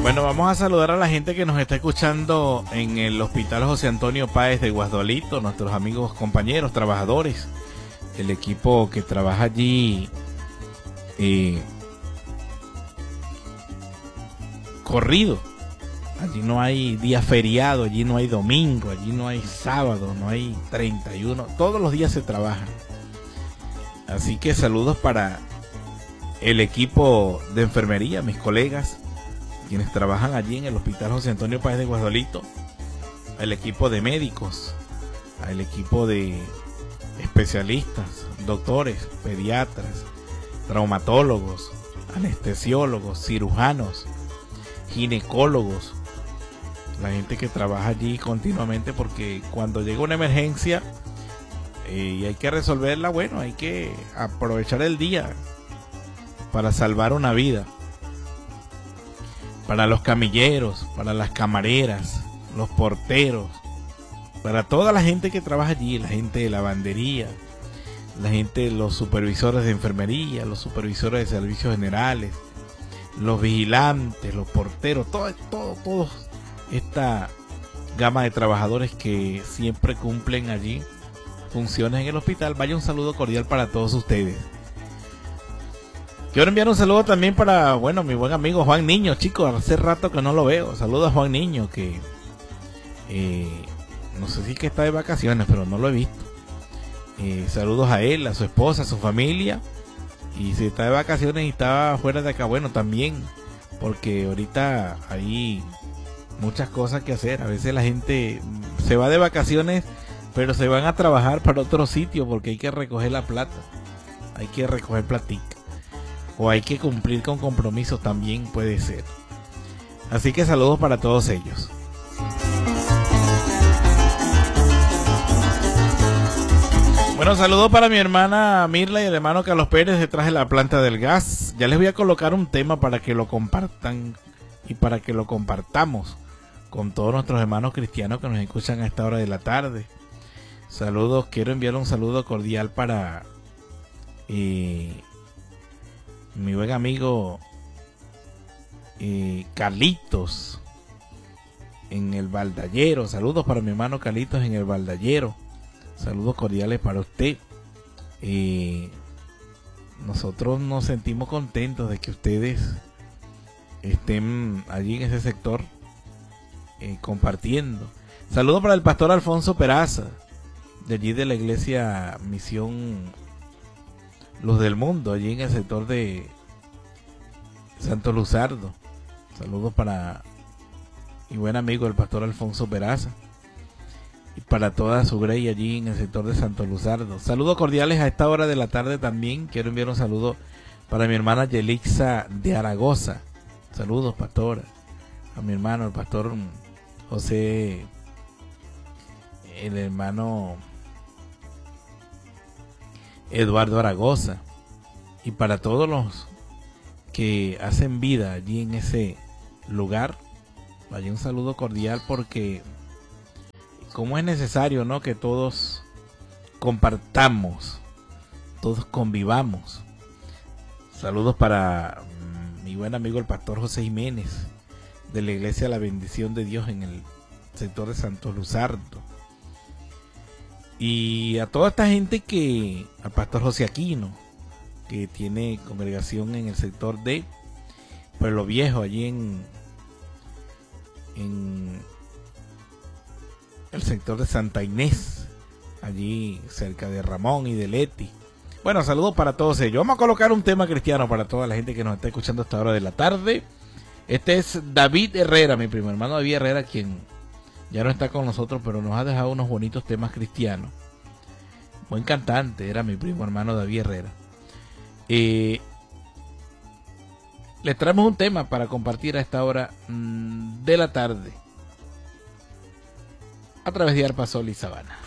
Bueno, vamos a saludar a la gente que nos está escuchando en el Hospital José Antonio Páez de Guasdualito, nuestros amigos, compañeros, trabajadores, el equipo que trabaja allí corrido. Allí no hay día feriado, allí no hay domingo, allí no hay sábado, no hay 31, todos los días se trabaja. Así que saludos para el equipo de enfermería, mis colegas, quienes trabajan allí en el Hospital José Antonio Páez de Guasdualito, al equipo de médicos, al equipo de especialistas, doctores, pediatras, traumatólogos, anestesiólogos, cirujanos, ginecólogos, la gente que trabaja allí continuamente, porque cuando llega una emergencia y hay que resolverla, bueno, hay que aprovechar el día para salvar una vida. Para los camilleros, para las camareras, los porteros, para toda la gente que trabaja allí, la gente de lavandería, la gente, los supervisores de enfermería, los supervisores de servicios generales, los vigilantes, los porteros, toda esta gama de trabajadores que siempre cumplen allí funciones en el hospital. Vaya un saludo cordial para todos ustedes. Quiero enviar un saludo también para, bueno, mi buen amigo Juan Niño, chicos, hace rato que no lo veo. Saludos a Juan Niño, que no sé si es que está de vacaciones, pero no lo he visto. Saludos a él, a su esposa, a su familia. Y si está de vacaciones y está fuera de acá, bueno, también, porque ahorita hay muchas cosas que hacer. A veces la gente se va de vacaciones, pero se van a trabajar para otro sitio porque hay que recoger la plata, hay que recoger platica, o hay que cumplir con compromisos, también puede ser. Así que saludos para todos ellos. Bueno, saludos para mi hermana Mirla y el hermano Carlos Pérez detrás de la planta del gas. Ya les voy a colocar un tema para que lo compartan y para que lo compartamos con todos nuestros hermanos cristianos que nos escuchan a esta hora de la tarde. Saludos, quiero enviar un saludo cordial para mi buen amigo Carlitos en el Baldallero. Saludos para mi hermano Carlitos en el Baldallero. Saludos cordiales para usted. Nosotros nos sentimos contentos de que ustedes estén allí en ese sector compartiendo. Saludos para el pastor Alfonso Peraza, de allí de la iglesia Misión Luz del Mundo, allí en el sector de Santo Luzardo. Saludos para mi buen amigo el pastor Alfonso Peraza y para toda su grey allí en el sector de Santo Luzardo. Saludos cordiales a esta hora de la tarde también. Quiero enviar un saludo para mi hermana Yelixa de Aragosa. Saludos, pastora. A mi hermano, el pastor José, el hermano Eduardo Aragosa, y para todos los que hacen vida allí en ese lugar. Vaya un saludo cordial, porque como es necesario, ¿no?, que todos compartamos, todos convivamos. Saludos para mi buen amigo el pastor José Jiménez de la iglesia La Bendición de Dios en el sector de Santo Luzardo. Y a toda esta gente al pastor José Aquino, que tiene congregación en el sector de Pueblo Viejo, allí en el sector de Santa Inés, allí cerca de Ramón y de Leti. Bueno, saludos para todos ellos. Vamos a colocar un tema cristiano para toda la gente que nos está escuchando a esta hora de la tarde. Este es David Herrera, mi primo hermano David Herrera, quien ya no está con nosotros, pero nos ha dejado unos bonitos temas cristianos. Buen cantante, era mi primo hermano David Herrera. Le traemos un tema para compartir a esta hora de la tarde a través de Arpa Sol y Sabana.